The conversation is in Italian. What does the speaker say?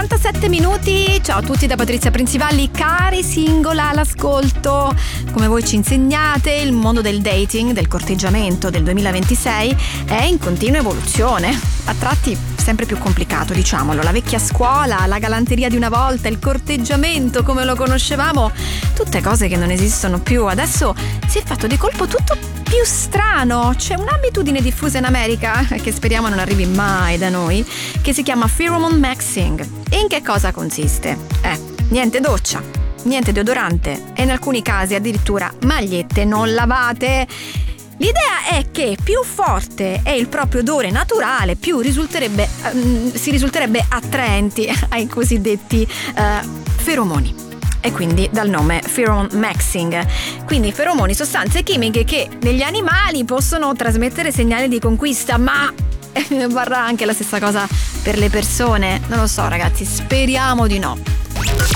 47 minuti. Ciao a tutti da Patrizia Principalli, cari singola all'ascolto. Come voi ci insegnate, il mondo del dating, del corteggiamento del 2026 è in continua evoluzione. A tratti sempre più complicato, diciamolo. La vecchia scuola, la galanteria di una volta, il corteggiamento come lo conoscevamo, tutte cose che non esistono più. Adesso si è fatto di colpo tutto più strano. C'è un'abitudine diffusa in America, che speriamo non arrivi mai da noi, che si chiama pheromone maxing. E in che cosa consiste? Niente doccia, niente deodorante e in alcuni casi addirittura magliette non lavate. L'idea è che più forte è il proprio odore naturale, più si risulterebbe attraenti ai cosiddetti feromoni. E quindi dal nome pheromone maxing. Quindi feromoni, sostanze chimiche che negli animali possono trasmettere segnali di conquista, ma varrà anche la stessa cosa per le persone? Non lo so ragazzi, speriamo di no.